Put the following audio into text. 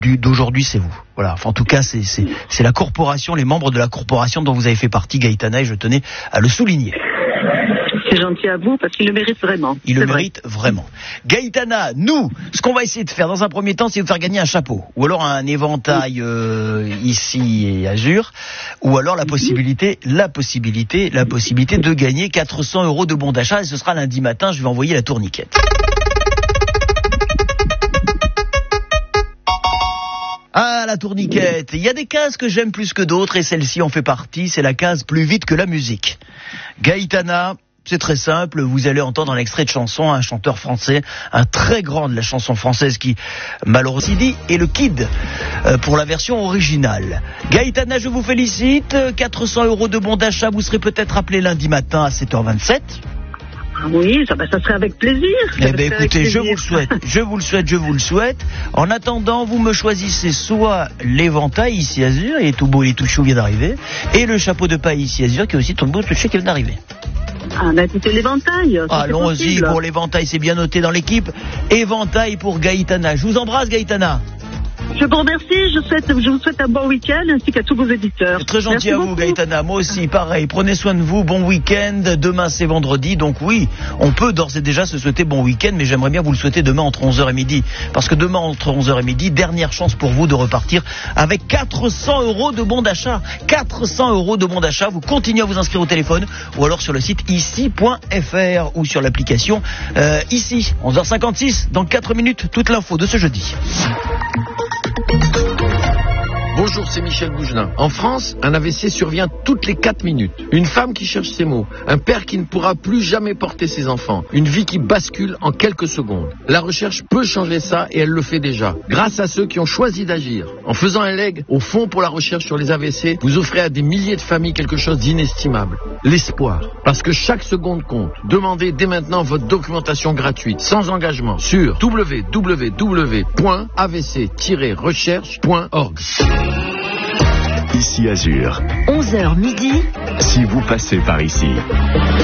d'aujourd'hui, c'est vous. Voilà. Enfin, en tout cas, c'est la corporation, les membres de la corporation dont vous avez fait partie, Gaëtana, et je tenais à le souligner. C'est gentil à vous, parce qu'il le mérite vraiment. Il le mérite vraiment. Gaëtana, nous, ce qu'on va essayer de faire dans un premier temps, c'est vous faire gagner un chapeau. Ou alors un éventail ici et Azur. Ou alors la possibilité de gagner 400 € de bons d'achat. Et ce sera lundi matin, je vais envoyer la tourniquette. Ah, la tourniquette. Il y a des cases que j'aime plus que d'autres et celle-ci en fait partie. C'est la case plus vite que la musique. Gaëtana, c'est très simple. Vous allez entendre un extrait de chanson, un chanteur français, un très grand de la chanson française qui, malheureusement, est le Kid pour la version originale. Gaëtana, je vous félicite. 400 € de bons d'achat. Vous serez peut-être appelé lundi matin à 7h27. Oui, ça serait avec plaisir. Eh bien, écoutez, je vous le souhaite. En attendant, vous me choisissez soit l'éventail ici Azur, il est tout beau, il est tout chaud, vient d'arriver, et le chapeau de paille ici Azur, qui est aussi tout beau, tout chaud, qui vient d'arriver. Ah, bah écoutez, l'éventail. Allons-y pour l'éventail, c'est bien noté dans l'équipe. Éventail pour Gaëtana. Je vous embrasse, Gaëtana. Je vous remercie, je vous souhaite un bon week-end ainsi qu'à tous vos éditeurs. C'est très gentil à vous, Gaëtana. Moi aussi, pareil. Prenez soin de vous. Bon week-end. Demain, c'est vendredi. Donc oui, on peut d'ores et déjà se souhaiter bon week-end, mais j'aimerais bien vous le souhaiter demain entre 11h et midi. Parce que demain, entre 11h et midi, dernière chance pour vous de repartir avec 400 € de bons d'achat. 400 € de bons d'achat. Vous continuez à vous inscrire au téléphone ou alors sur le site ici.fr ou sur l'application ici. 11h56. Dans 4 minutes, toute l'info de ce jeudi. Bonjour, c'est Michel Bougelin. En France, un AVC survient toutes les 4 minutes. Une femme qui cherche ses mots, un père qui ne pourra plus jamais porter ses enfants, une vie qui bascule en quelques secondes. La recherche peut changer ça et elle le fait déjà, grâce à ceux qui ont choisi d'agir. En faisant un leg au Fonds pour la recherche sur les AVC, vous offrez à des milliers de familles quelque chose d'inestimable. L'espoir. Parce que chaque seconde compte. Demandez dès maintenant votre documentation gratuite, sans engagement, sur www.avc-recherche.org. Ici Azur. 11h midi. Si vous passez par ici.